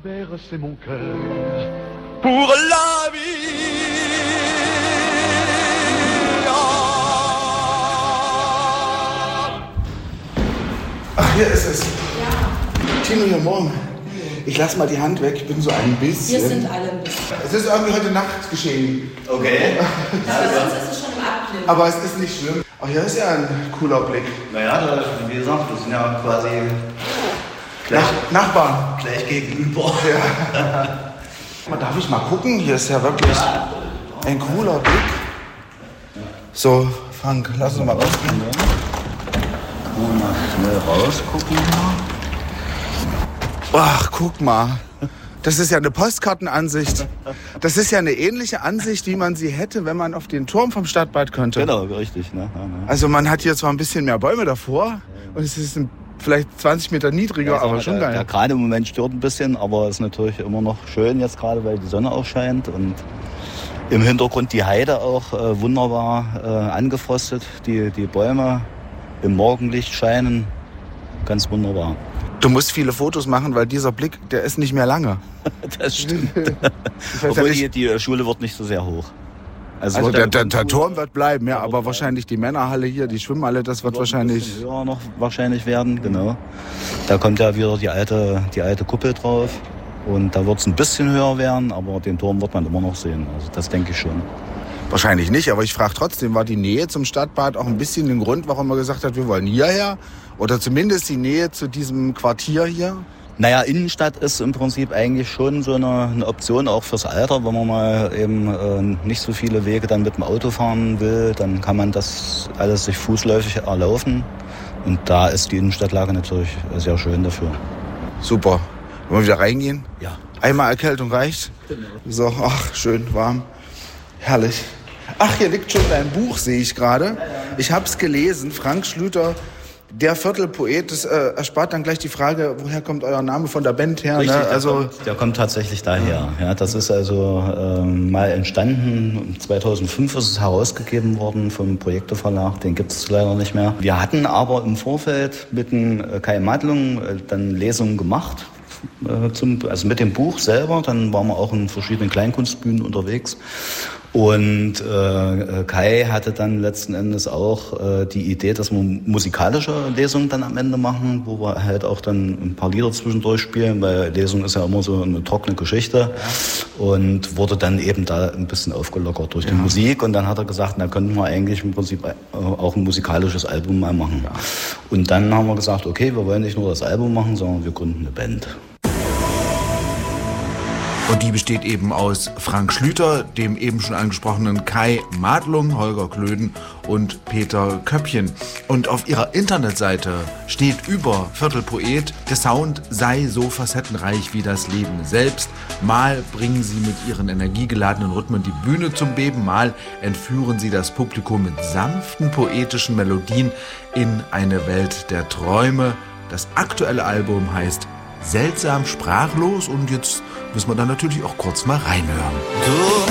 bercer mon cœur pour la vie. Ach, hier ist es. Ja. Tino, hier morgen. Ich lass mal die Hand weg, ich bin so ein bisschen. Wir sind alle ein bisschen. Es ist irgendwie heute Nacht geschehen. Okay. Aber sonst ist es schon im Abblick. Aber es ist nicht schlimm. Ach, hier ist ja ein cooler Blick. Naja, wie gesagt, das sind ja quasi gleich, Nachbarn. gleich gegenüber. Ja. Darf ich mal gucken? Hier ist ja wirklich ein cooler Blick. So, Frank, lass uns mal rausgehen. Kann man mal schnell rausgucken. Ach, guck mal. Das ist ja eine Postkartenansicht. Das ist ja eine ähnliche Ansicht, wie man sie hätte, wenn man auf den Turm vom Stadtbad könnte. Genau, richtig. Ne? Also man hat hier zwar ein bisschen mehr Bäume davor und es ist vielleicht 20 Meter niedriger, aber schon geil. Ja, gerade im Moment stört ein bisschen, aber es ist natürlich immer noch schön jetzt gerade, weil die Sonne auch scheint und im Hintergrund die Heide auch wunderbar angefrostet. Die Bäume im Morgenlicht scheinen, ganz wunderbar. Du musst viele Fotos machen, weil dieser Blick, der ist nicht mehr lange. Das stimmt. Obwohl die Schule wird nicht so sehr hoch. Also der Turm wird bleiben, ja, aber wahrscheinlich die Männerhalle hier, die Schwimmhalle, das wird wahrscheinlich höher noch wahrscheinlich werden, genau. Da kommt ja wieder die alte Kuppel drauf und da wird es ein bisschen höher werden, aber den Turm wird man immer noch sehen. Also das denke ich schon. Wahrscheinlich nicht, aber ich frage trotzdem, war die Nähe zum Stadtbad auch ein bisschen den Grund, warum man gesagt hat, wir wollen hierher? Oder zumindest die Nähe zu diesem Quartier hier? Naja, Innenstadt ist im Prinzip eigentlich schon so eine Option auch fürs Alter. Wenn man mal eben nicht so viele Wege dann mit dem Auto fahren will, dann kann man das alles sich fußläufig erlaufen. Und da ist die Innenstadtlage natürlich sehr schön dafür. Super. Wollen wir wieder reingehen? Ja. Einmal Erkältung reicht? Genau. So, ach, schön warm. Herrlich. Ach, hier liegt schon dein Buch, sehe ich gerade. Ich habe es gelesen, Frank Schlüter, der Viertelpoet. Das erspart dann gleich die Frage, woher kommt euer Name von der Band her? Richtig, ne? Der kommt tatsächlich daher. Ja, das ist also mal entstanden. 2005 ist es herausgegeben worden vom Projekte Verlag. Den gibt es leider nicht mehr. Wir hatten aber im Vorfeld mit dem Kai Madlung dann Lesungen gemacht. Also mit dem Buch selber. Dann waren wir auch in verschiedenen Kleinkunstbühnen unterwegs. Und Kai hatte dann letzten Endes auch die Idee, dass wir musikalische Lesungen dann am Ende machen, wo wir halt auch dann ein paar Lieder zwischendurch spielen, weil Lesung ist ja immer so eine trockene Geschichte. Ja. Und wurde dann eben da ein bisschen aufgelockert durch die Musik. Und dann hat er gesagt, na könnten wir eigentlich im Prinzip auch ein musikalisches Album mal machen. Ja. Und dann haben wir gesagt, okay, wir wollen nicht nur das Album machen, sondern wir gründen eine Band. Und die besteht eben aus Frank Schlüter, dem eben schon angesprochenen Kai Madlung, Holger Klöden und Peter Köppchen. Und auf ihrer Internetseite steht über Viertelpoet, der Sound sei so facettenreich wie das Leben selbst. Mal bringen sie mit ihren energiegeladenen Rhythmen die Bühne zum Beben, mal entführen sie das Publikum mit sanften poetischen Melodien in eine Welt der Träume. Das aktuelle Album heißt Seltsam sprachlos und jetzt müssen wir dann natürlich auch kurz mal reinhören. Du